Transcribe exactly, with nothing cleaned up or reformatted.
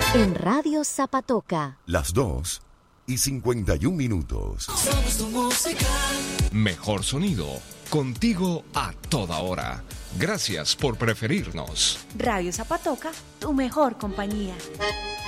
En Radio Zapatoca. Las dos y cincuenta y un minutos. Somos tu música. Mejor sonido, contigo a toda hora. Gracias por preferirnos. Radio Zapatoca, tu mejor compañía.